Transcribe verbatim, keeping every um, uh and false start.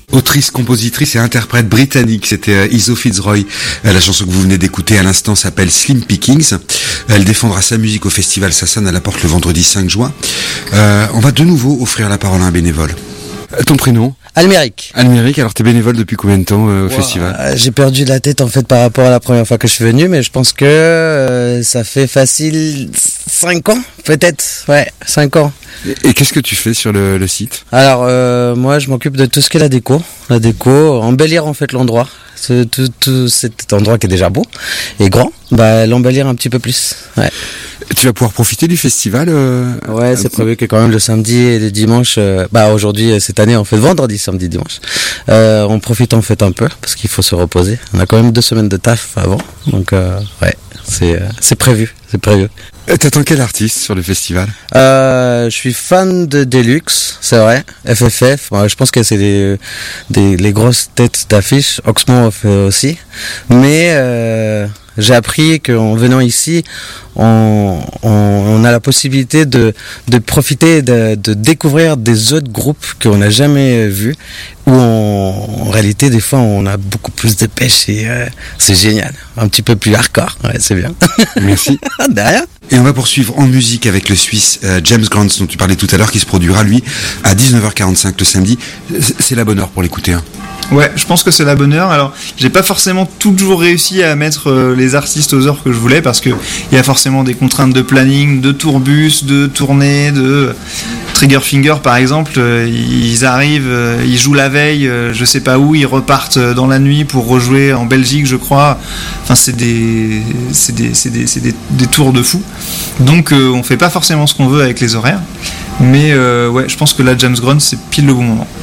Autrice, compositrice et interprète britannique, c'était Izo Fitzroy. La chanson que vous venez d'écouter à l'instant s'appelle Slim Pickings. Elle défendra sa musique au festival Sassane à la Porte le vendredi cinq juin. Euh, on va de nouveau offrir la parole à un bénévole. Ton prénom ? Alméric. Alméric, alors t'es bénévole depuis combien de temps euh, au wow, festival ? euh, J'ai perdu la tête en fait par rapport à la première fois que je suis venu, mais je pense que euh, ça fait facile cinq ans, peut-être. Ouais, cinq ans. Et, et qu'est-ce que tu fais sur le, le site ? Alors euh, moi je m'occupe de tout ce qui est la déco, la déco, embellir en fait l'endroit. Ce, tout, tout cet endroit qui est déjà beau et grand, bah l'embellir un petit peu plus. Ouais. Tu vas pouvoir profiter du festival euh, Ouais, c'est prévu que quand même le samedi et le dimanche, euh, bah aujourd'hui cette année on fait vendredi, samedi, dimanche. Euh, on profite en fait un peu parce qu'il faut se reposer. On a quand même deux semaines de taf avant, donc euh, ouais, c'est euh, c'est prévu, c'est prévu. T'attends quel artiste sur le festival ? euh, Je suis fan de Deluxe, c'est vrai. F F F, bon, je pense que c'est des, des les grosses têtes d'affiche. Oxmo fait aussi, mais euh, j'ai appris qu'en venant ici, on, on, on a la possibilité de, de profiter, de, de découvrir des autres groupes qu'on n'a jamais vus, où on, en réalité, des fois, on a beaucoup plus de pêche et euh, c'est génial. Un petit peu plus hardcore, ouais, c'est bien. Merci. Derrière. Et on va poursuivre en musique avec le Suisse euh, James Grant, dont tu parlais tout à l'heure, qui se produira, lui, à dix-neuf heures quarante-cinq le samedi. C'est la bonne heure pour l'écouter, hein. Ouais, je pense que c'est la bonne heure. Alors, j'ai pas forcément toujours réussi à mettre euh, les artistes aux heures que je voulais parce que il y a forcément des contraintes de planning, de tourbus, de tournée, de Trigger Finger par exemple. Euh, ils arrivent, euh, ils jouent la veille, euh, je sais pas où, ils repartent dans la nuit pour rejouer en Belgique, je crois. Enfin, c'est des, c'est des, c'est des, c'est des, des tours de fou. Donc, euh, on fait pas forcément ce qu'on veut avec les horaires. Mais euh, ouais, je pense que là, James Grant, c'est pile le bon moment.